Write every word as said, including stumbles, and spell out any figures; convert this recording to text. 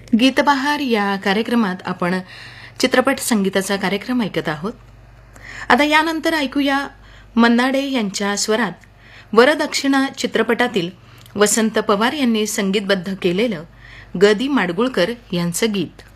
गीतबहार या कार्यक्रमात आपण चित्रपट संगीताचा कार्यक्रम ऐकत आहोत. आता यानंतर ऐकूया मन्नाडे यांच्या स्वरात वरदक्षिणा चित्रपटातील वसंत पवार यांनी संगीतबद्ध केलेलं ग दी माडगुळकर यांचं गीत.